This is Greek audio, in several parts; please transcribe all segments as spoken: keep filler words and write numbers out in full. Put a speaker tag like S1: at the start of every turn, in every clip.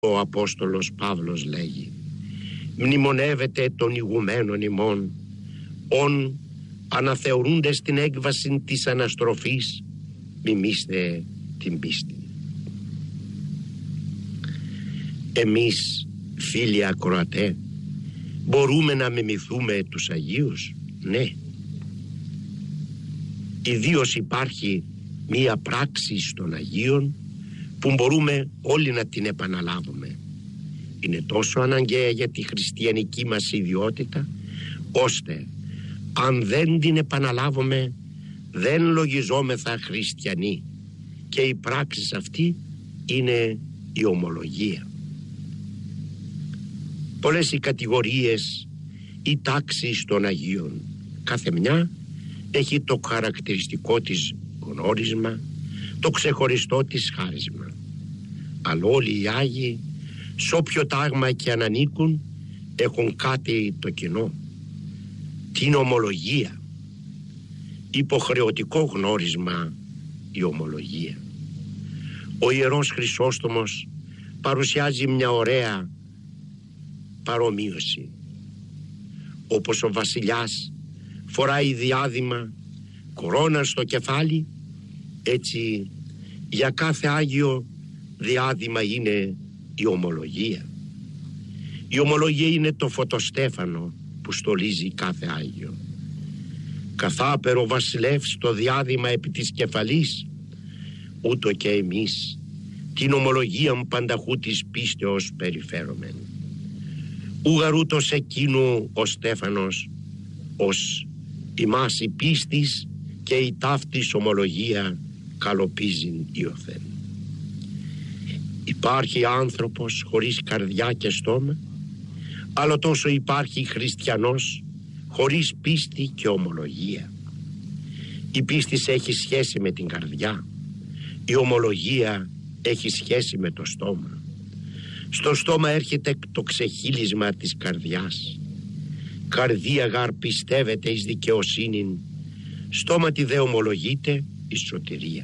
S1: Ο Απόστολος Παύλος λέγει: μνημονεύεται των ηγουμένων ημών, ον αναθεωρούνται στην έκβαση της αναστροφής, μιμήστε την πίστη. Εμείς, φίλοι ακροατέ, μπορούμε να μιμηθούμε τους Αγίους? Ναι. Ιδίως υπάρχει μία πράξη των Αγίων που μπορούμε όλοι να την επαναλάβουμε. Είναι τόσο αναγκαία για τη χριστιανική μας ιδιότητα, ώστε αν δεν την επαναλάβουμε δεν λογιζόμεθα χριστιανοί, και η πράξη αυτή είναι η ομολογία. Πολλές οι κατηγορίες, οι τάξεις των Αγίων, κάθε μια έχει το χαρακτηριστικό της γνώρισμα, το ξεχωριστό της χάρισμα. Αλλά όλοι οι Άγιοι, σ' όποιο τάγμα και αν ανήκουν, έχουν κάτι το κοινό: την ομολογία. Υποχρεωτικό γνώρισμα η ομολογία. Ο Ιερός Χρυσόστομος παρουσιάζει μια ωραία παρομοίωση. Όπως ο βασιλιάς φοράει διάδημα, κορώνα στο κεφάλι, έτσι για κάθε Άγιο διάδημα είναι η ομολογία. Η ομολογία είναι το φωτοστέφανο που στολίζει κάθε Άγιο. Καθάπερο βασιλεύς το διάδημα επί της κεφαλής, ούτω και εμείς την ομολογία πανταχού της πίστεως περιφέρομεν. Ουγαρούτος εκείνου ο στέφανος, ως ημάς η πίστης και η ταύτης ομολογία καλοπίζειν ιωθεν. Υπάρχει άνθρωπος χωρίς καρδιά και στόμα, αλλά τόσο υπάρχει χριστιανός χωρίς πίστη και ομολογία. Η πίστη έχει σχέση με την καρδιά, η ομολογία έχει σχέση με το στόμα. Στο στόμα έρχεται το ξεχύλισμα της καρδιάς. Καρδία γαρ πιστεύεται εις δικαιοσύνην, στόματι δε ομολογείται εις σωτηρία.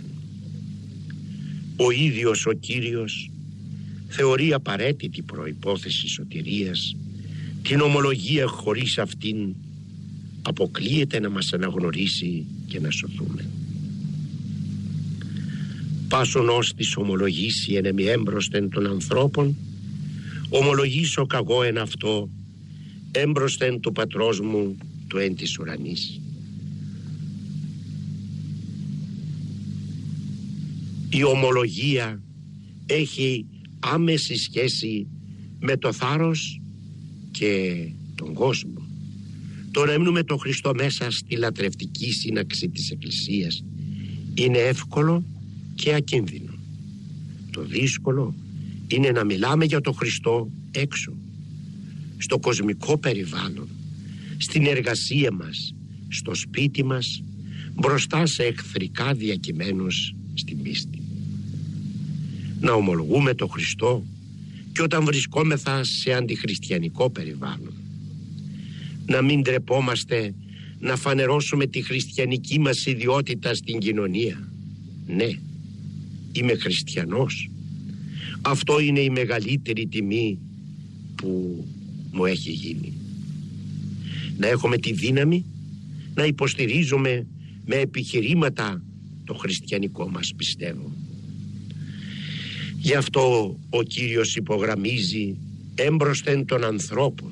S1: Ο ίδιος ο Κύριος θεωρεί απαραίτητη προϋπόθεση σωτηρίας την ομολογία. Χωρίς αυτήν αποκλείεται να μας αναγνωρίσει και να σωθούμε. Πάσον ως της ομολογήσει εν εμι έμπροσθεν των ανθρώπων, ομολογήσω καγώ εν αυτό έμπροσθεν του πατρός μου του εν της ουρανής. Η ομολογία έχει άμεση σχέση με το θάρρος και τον κόσμο. Το να μείνουμε τον Χριστό μέσα στη λατρευτική σύναξη της Εκκλησίας είναι εύκολο και ακίνδυνο. Το δύσκολο είναι να μιλάμε για τον Χριστό έξω, στο κοσμικό περιβάλλον, στην εργασία μας, στο σπίτι μας, μπροστά σε εχθρικά διακειμένους στην πίστη. Να ομολογούμε τον Χριστό και όταν βρισκόμεθα σε αντιχριστιανικό περιβάλλον. Να μην ντρεπόμαστε να φανερώσουμε τη χριστιανική μας ιδιότητα στην κοινωνία. Ναι, είμαι χριστιανός. Αυτό είναι η μεγαλύτερη τιμή που μου έχει γίνει. Να έχουμε τη δύναμη να υποστηρίζουμε με επιχειρήματα το χριστιανικό μας πιστεύω. Γι' αυτό ο Κύριος υπογραμμίζει έμπροσθεν των ανθρώπων.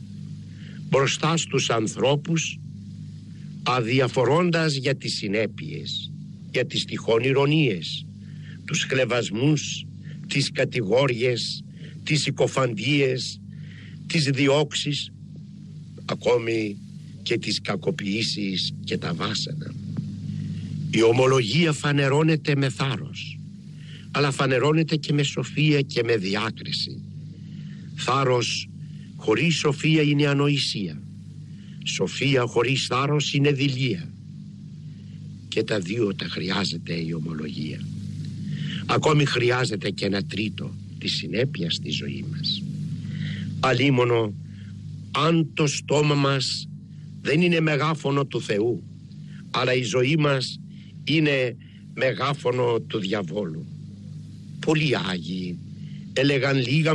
S1: Μπροστά στους ανθρώπους, αδιαφορώντας για τις συνέπειες, για τις τυχόν ηρωνίες, τους χλευασμούς, τις κατηγόριες, τις συκοφαντίες, τις διώξεις, ακόμη και τις κακοποιήσεις και τα βάσανα. Η ομολογία φανερώνεται με θάρρος, αλλά φανερώνεται και με σοφία και με διάκριση. Θάρρος χωρίς σοφία είναι ανοησία. Σοφία χωρίς θάρρος είναι δειλία. Και τα δύο τα χρειάζεται η ομολογία. Ακόμη χρειάζεται και ένα τρίτο, τη συνέπεια στη ζωή μας. Αλίμονο αν το στόμα μας δεν είναι μεγάφωνο του Θεού, αλλά η ζωή μας είναι μεγάφωνο του διαβόλου. Πολλοί Άγιοι έλεγαν λίγα